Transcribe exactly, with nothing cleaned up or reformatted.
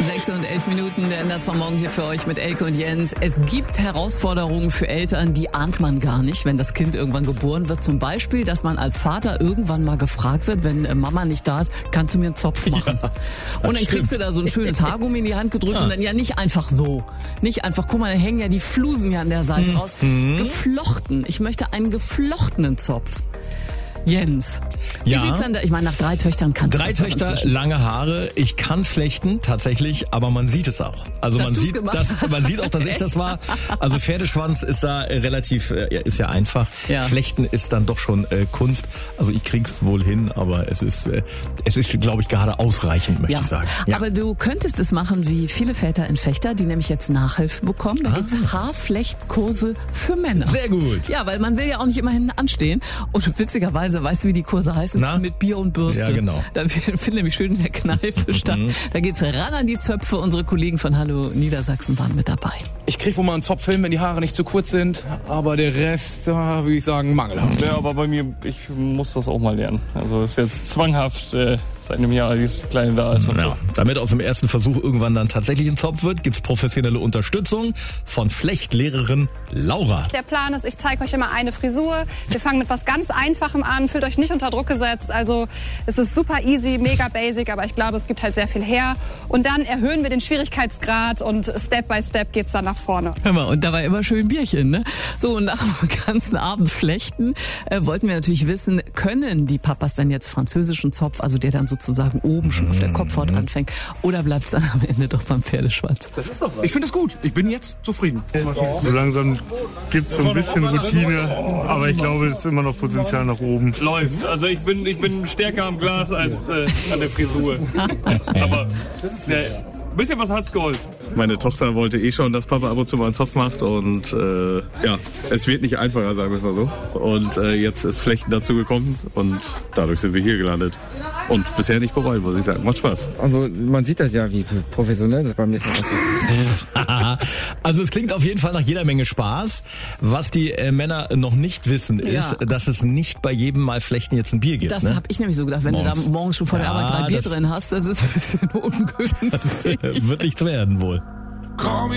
Sechs und elf Minuten, der Ender zwar morgen hier für euch mit Elke und Jens. Es gibt Herausforderungen für Eltern, die ahnt man gar nicht, wenn das Kind irgendwann geboren wird. Zum Beispiel, dass man als Vater irgendwann mal gefragt wird, wenn Mama nicht da ist, kannst du mir einen Zopf machen? Ja, und dann kriegst du da so ein schönes Haargummi in die Hand gedrückt ja. und dann ja nicht einfach so. Nicht einfach, guck mal, da hängen ja die Flusen ja an der Seite mhm. raus. Geflochten. Ich möchte einen geflochtenen Zopf. Jens, wie ja. sieht's denn da? Ich meine, nach drei Töchtern kannst du Drei das Töchter, lange Haare. Ich kann flechten, tatsächlich, aber man sieht es auch. Also dass man sieht, dass, man sieht auch, dass ich das war. Also Pferdeschwanz ist da relativ, äh, ist ja einfach. Ja. Flechten ist dann doch schon äh, Kunst. Also ich krieg's wohl hin, aber es ist, äh, es ist, glaube ich, gerade ausreichend, möchte ja. ich sagen. Ja. Aber du könntest es machen wie viele Väter in Fechter, die nämlich jetzt Nachhilfe bekommen. Da ah. gibt's Haarflechtkurse für Männer. Sehr gut. Ja, weil man will ja auch nicht immer hinten anstehen. Und witzigerweise, weißt du, wie die Kurse heißen? Na? Mit Bier und Bürste. Ja, genau. Da findet nämlich schön in der Kneipe statt. Da geht's ran an die Zöpfe. Unsere Kollegen von Hallo Niedersachsen waren mit dabei. Ich krieg wohl mal einen Zopf hin, wenn die Haare nicht zu kurz sind. Aber der Rest, da würde ich sagen, mangelhaft. Ja, aber bei mir, ich muss das auch mal lernen. Also ist jetzt zwanghaft äh, seit einem Jahr dieses Kleine da ist. Ja. Damit aus dem ersten Versuch irgendwann dann tatsächlich ein Zopf wird, gibt's professionelle Unterstützung von Flechtlehrerin Laura. Der Plan ist, ich zeige euch immer eine Frisur. Wir fangen mit was ganz Einfachem an, fühlt euch nicht unter Druck gesetzt. Also es ist super easy, mega basic, aber ich glaube, es gibt halt sehr viel her. Und dann erhöhen wir den Schwierigkeitsgrad und Step by Step geht's dann nach vorne. Hör mal, und da war immer schön Bierchen, ne? So, und nach dem ganzen Abend Flechten äh, wollten wir natürlich wissen, können die Papas denn jetzt französischen Zopf, also der dann sozusagen oben schon auf der Kopfhaut anfängt, oder bleibt es dann am Ende doch beim Pferdeschwanz? Das ist doch was. Ich finde es gut. Ich bin jetzt zufrieden. So langsam gibt es so ein bisschen Routine, aber ich glaube, es ist immer noch Potenzial nach oben. Läuft. Also ich bin, ich bin stärker am Glas als äh, an der Frisur. Aber äh, ein bisschen was hat's geholfen. Meine Tochter wollte eh schon, dass Papa ab und zu mal einen Zopf macht und äh, ja, es wird nicht einfacher, sagen wir es mal so. Und äh, jetzt ist Flechten dazu gekommen und dadurch sind wir hier gelandet. Und bisher nicht bereuen, muss ich sagen. Macht Spaß. Also man sieht das ja, wie professionell das beim nächsten Mal ist. Also es klingt auf jeden Fall nach jeder Menge Spaß. Was die äh, Männer noch nicht wissen, ist, Ja. dass es nicht bei jedem Mal Flechten jetzt ein Bier gibt. Das ne? habe ich nämlich so gedacht, wenn Morgens. du da morgens schon vor der Ja, Arbeit drei Bier das- drin hast, das ist ein bisschen ungünstig. Wird nichts werden wohl.